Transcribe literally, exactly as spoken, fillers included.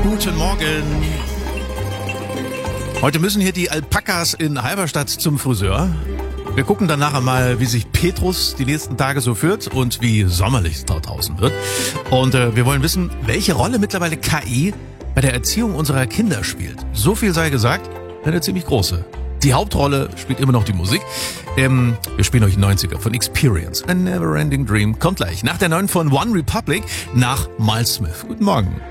Guten Morgen. Heute müssen hier die Alpakas in Halberstadt zum Friseur. Wir gucken dann nachher mal, wie sich Petrus die nächsten Tage so führt und wie sommerlich es dort draußen wird. Und äh, wir wollen wissen, welche Rolle mittlerweile K I bei der Erziehung unserer Kinder spielt. So viel sei gesagt, eine ziemlich große. Die Hauptrolle spielt immer noch die Musik. Ähm, wir spielen euch neunziger von Experience. A Never Ending Dream kommt gleich nach der neuen von One Republic nach Miles Smith. Guten Morgen.